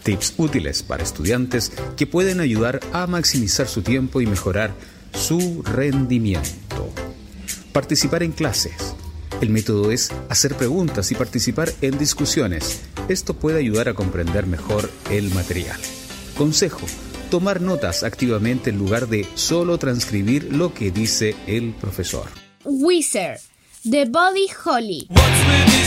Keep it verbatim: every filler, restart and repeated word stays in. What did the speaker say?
Tips útiles para estudiantes que pueden ayudar a maximizar su tiempo y mejorar su rendimiento. Participar en clases. El método es hacer preguntas y participar en discusiones. Esto puede ayudar a comprender mejor el material. Consejo: tomar notas activamente en lugar de solo transcribir lo que dice el profesor. Wizard, de Buddy Holly.